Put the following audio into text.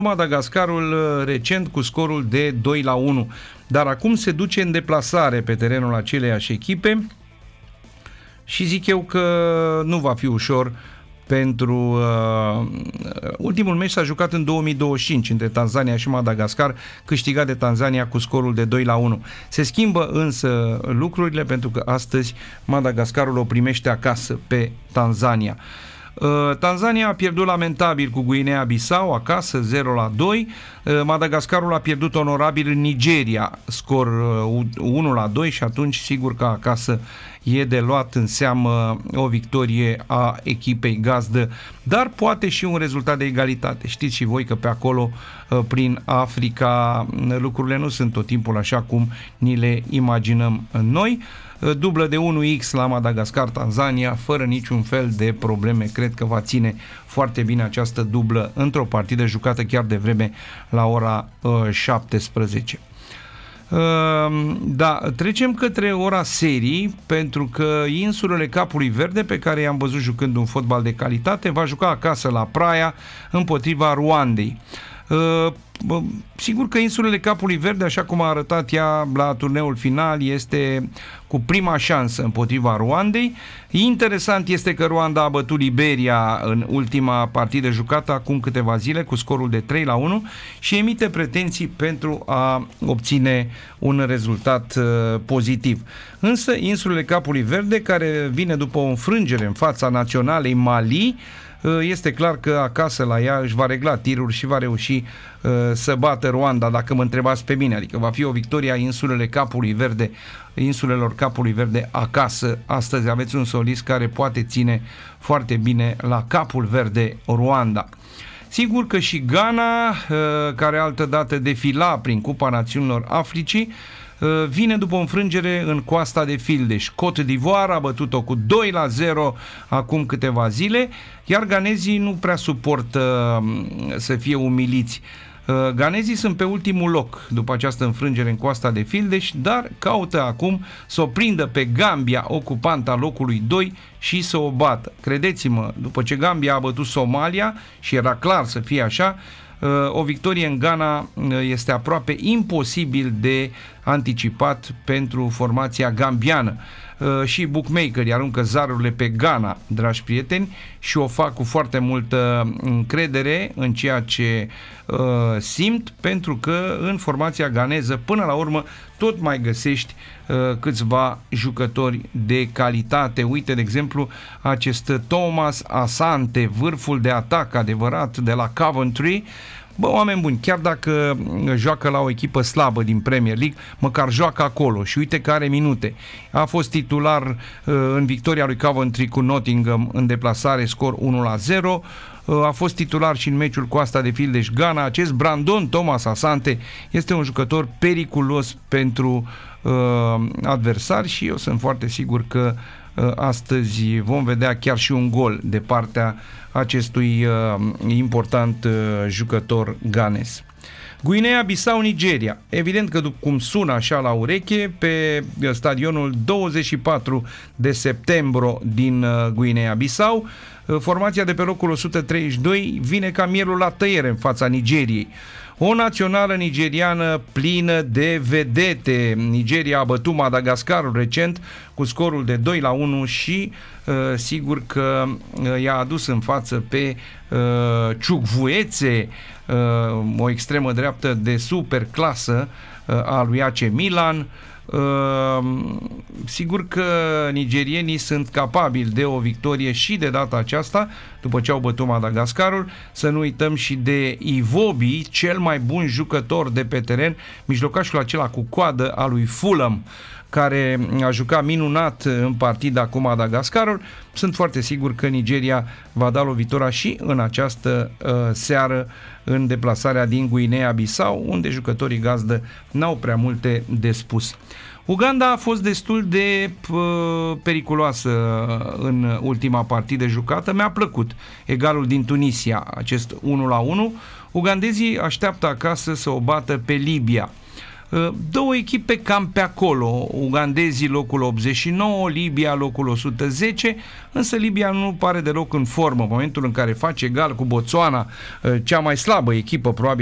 Madagascarul recent cu scorul de 2-1, dar acum se duce în deplasare pe terenul aceleiași echipe și zic eu că nu va fi ușor pentru ultimul meci s-a jucat în 2025 între Tanzania și Madagascar, câștigat de Tanzania cu scorul de 2-1. Se schimbă însă lucrurile pentru că astăzi Madagascarul o primește acasă pe Tanzania. Tanzania a pierdut lamentabil cu Guinea-Bissau acasă 0-2. Madagascarul a pierdut onorabil în Nigeria, scor 1-2, și atunci sigur că acasă e de luat în seamă o victorie a echipei gazdă, dar poate și un rezultat de egalitate. Știți și voi că pe acolo, prin Africa, lucrurile nu sunt tot timpul așa cum ni le imaginăm noi. Dublă de 1x la Madagascar-Tanzania, fără niciun fel de probleme. Cred că va ține foarte bine această dublă într-o partidă jucată chiar de vreme la ora 17. Da, trecem către ora serii, pentru că insulele Capului Verde, pe care i-am văzut jucând un fotbal de calitate, va juca acasă la Praia împotriva Rwandei. Sigur că insulele Capului Verde, așa cum a arătat ea la turneul final, este cu prima șansă împotriva Rwandei. Interesant este că Rwanda a bătut Liberia în ultima partidă jucată acum câteva zile cu scorul de 3-1 și emite pretenții pentru a obține un rezultat pozitiv. Însă insulele Capului Verde, care vine după o înfrângere în fața naționalei Mali, este clar că acasă la ea își va regla tiruri și va reuși să bată Rwanda, dacă mă întrebați pe mine. Adică va fi o victorie a insulelor Capului Verde acasă. Astăzi aveți un solist care poate ține foarte bine la Capul Verde Rwanda. Sigur că și Ghana, care altădată defila prin Cupa Națiunilor Africii, vine după o înfrângere în Coasta de Fildeș. Côte d'Ivoire a bătut-o cu 2-0 acum câteva zile, iar ghanezii nu prea suportă să fie umiliți. Ghanezii sunt pe ultimul loc după această înfrângere în Coasta de Fildeș, dar caută acum să o prindă pe Gambia, ocupanta locului 2, și să o bată. Credeți-mă, după ce Gambia a bătut Somalia, și era clar să fie așa, o victorie în Ghana este aproape imposibil de anticipat pentru formația gambiană. Și bookmakerii aruncă zarurile pe Ghana, dragi prieteni, și o fac cu foarte multă încredere în ceea ce simt, pentru că în formația ghaneză până la urmă tot mai găsești câțiva jucători de calitate. Uite, de exemplu, acest Thomas Asante, vârful de atac adevărat de la Coventry. Bă, oameni buni, chiar dacă joacă la o echipă slabă din Premier League, măcar joacă acolo și uite că are minute. A fost titular în victoria lui Coventry cu Nottingham în deplasare, scor 1-0. A fost titular și în meciul cu Coasta de Fildeș Ghana. Acest Brandon Thomas Asante este un jucător periculos pentru adversari și eu sunt foarte sigur că astăzi vom vedea chiar și un gol de partea acestui important jucător ghanez. Guinea-Bissau-Nigeria. Evident că după cum sună așa la ureche, pe stadionul 24 de septembrie din Guinea-Bissau, formația de pe locul 132 vine ca mielul la tăiere în fața Nigeriei. O națională nigeriană plină de vedete. Nigeria a bătut Madagascarul recent cu scorul de 2-1 și sigur că i-a adus în față pe Chukwueze, o extremă dreaptă de super clasă a lui AC Milan. Sigur că nigerienii sunt capabili de o victorie și de data aceasta, după ce au bătut Madagascarul. Să nu uităm și de Iwobi, cel mai bun jucător de pe teren, mijlocașul acela cu coadă a lui Fulham, care a jucat minunat în partida cu Madagascarul. Sunt foarte sigur că Nigeria va da lovitura și în această seară în deplasarea din Guinea-Bissau, unde jucătorii gazdă n-au prea multe de spus. Uganda a fost destul de periculoasă în ultima partidă jucată. Mi-a plăcut egalul din Tunisia, acest 1-1. Ugandezii așteaptă acasă să o bată pe Libia. Două echipe cam pe acolo, ugandezii locul 89, Libia locul 110, însă Libia nu pare deloc în formă. În momentul în care face egal cu Botswana, cea mai slabă echipă probabil